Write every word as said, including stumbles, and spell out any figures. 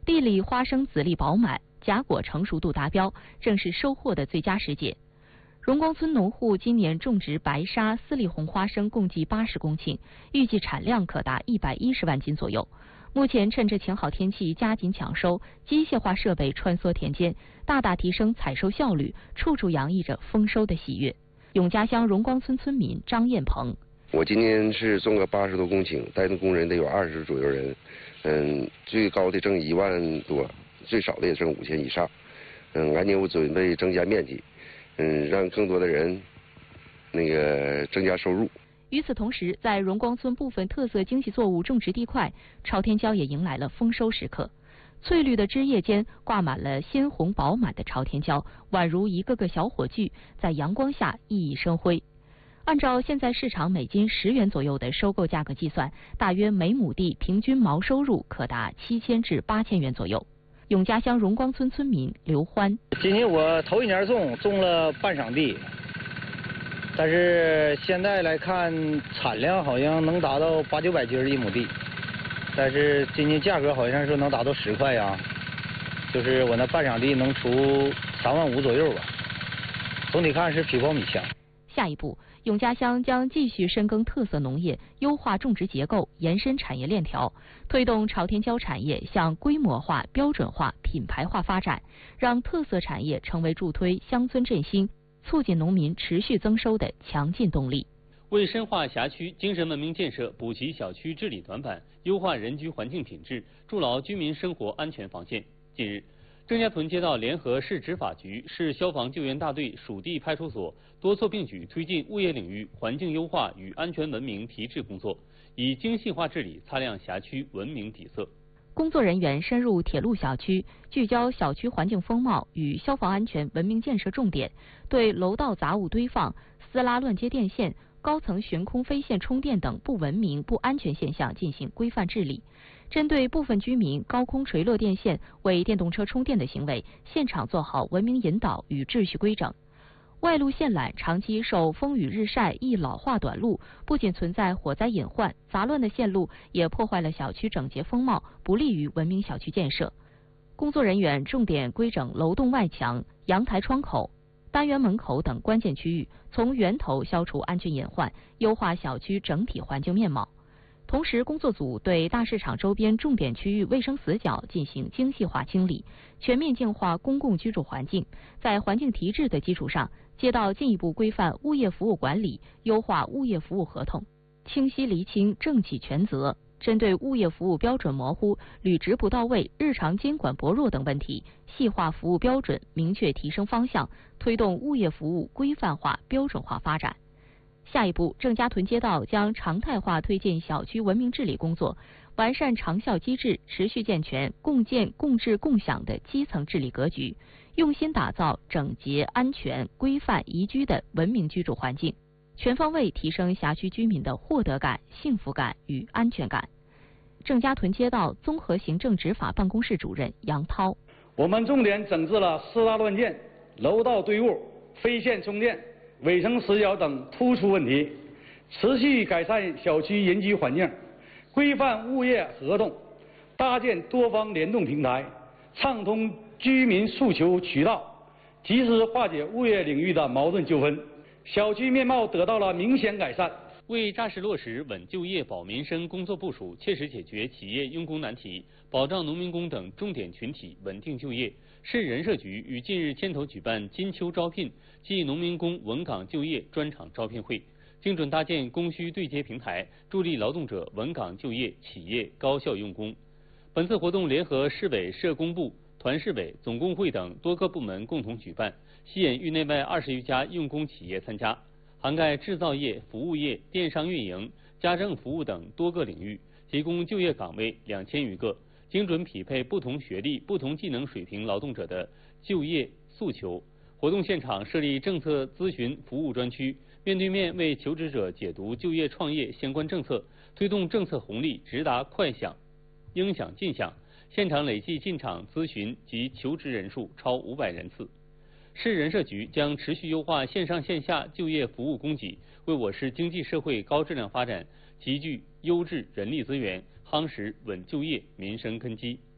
地里花生籽粒饱满，荚果成熟度达标，正是收获的最佳时节。荣光村农户今年种植白沙、丝丽红花生共计八十公顷，预计产量可达一百一十万斤左右。目前趁着晴好天气，加紧抢收，机械化设备穿梭田间，大大提升采收效率，处处洋溢着丰收的喜悦。永嘉乡荣光村村民张艳鹏： 我今年是种个八十多公顷，带动工人得有二十左右人，嗯，最高的挣一万多，最少的也挣五千以上。嗯，俺年我准备增加面积。嗯，让更多的人那个增加收入。 与此同时，在荣光村部分特色经济作物种植地块，朝天椒也迎来了丰收时刻。翠绿的枝叶间挂满了鲜红饱满的朝天椒，宛如一个个小火炬，在阳光下熠熠生辉。按照现在市场每斤十元左右的收购价格计算，大约每亩地平均毛收入可达七千至八千元左右。永嘉乡荣光村村民刘欢： 今年我头一年种种了半晌地，但是现在来看产量好像能达到八九百斤一亩地，但是今年价格好像是能达到十块呀，就是我那半晌地能出三万五左右吧。总体看是皮包米香。 下一步，永嘉乡将继续深耕特色农业，优化种植结构，延伸产业链条，推动朝天椒产业向规模化、标准化、品牌化发展，让特色产业成为助推乡村振兴、促进农民持续增收的强劲动力。 为深化辖区精神文明建设，补齐小区治理短板，优化人居环境品质，筑牢居民生活安全防线。近日，郑家屯街道联合市执法局、市消防救援大队属地派出所多措并举，推进物业领域环境优化与安全文明提质工作，以精细化治理擦亮辖区文明底色。 工作人员深入铁路小区，聚焦小区环境风貌与消防安全文明建设重点，对楼道杂物堆放、私拉乱接电线、高层悬空飞线充电等不文明、不安全现象进行规范治理。针对部分居民高空垂落电线为电动车充电的行为，现场做好文明引导与秩序规整。外露线缆长期受风雨日晒易老化短路，不仅存在火灾隐患，杂乱的线路也破坏了小区整洁风貌，不利于文明小区建设。工作人员重点规整楼栋外墙、阳台窗口、单元门口等关键区域，从源头消除安全隐患，优化小区整体环境面貌。同时，工作组对大市场周边重点区域卫生死角进行精细化清理，全面净化公共居住环境。在环境提质的基础上，街道进一步规范物业服务管理，优化物业服务合同，清晰厘清政企权责。针对物业服务标准模糊、履职不到位、日常监管薄弱等问题，细化服务标准，明确提升方向，推动物业服务规范化、标准化发展。下一步，郑家屯街道将常态化推进小区文明治理工作，完善长效机制，持续健全共建共治共享的基层治理格局，用心打造整洁、安全、规范、宜居的文明居住环境，全方位提升辖区居民的获得感、幸福感与安全感。郑家屯街道综合行政执法办公室主任杨涛： 我们重点整治了私拉乱建、楼道堆物、飞线充电、卫生死角等突出问题，持续改善小区人居环境，规范物业合同，搭建多方联动平台，畅通居民诉求渠道，及时化解物业领域的矛盾纠纷，小区面貌得到了明显改善。 为扎实落实稳就业保民生工作部署，切实解决企业用工难题，保障农民工等重点群体稳定就业，市人社局于近日牵头举办金秋招聘暨农民工稳岗就业专场招聘会，精准搭建供需对接平台，助力劳动者稳岗就业，企业高效用工。本次活动联合市委社工部、团市委、总工会等多个部门共同举办，吸引域内外二十余家用工企业参加，涵盖制造业、服务业、电商运营、家政服务等多个领域，提供就业岗位两千余个，精准匹配不同学历、不同技能水平劳动者的就业诉求。活动现场设立政策咨询服务专区，面对面为求职者解读就业创业相关政策，推动政策红利直达快享、应享尽享。现场累计进场咨询及求职人数超五百人次。市人社局将持续优化线上线下就业服务供给，为我市经济社会高质量发展集聚优质人力资源，夯实稳就业民生根基。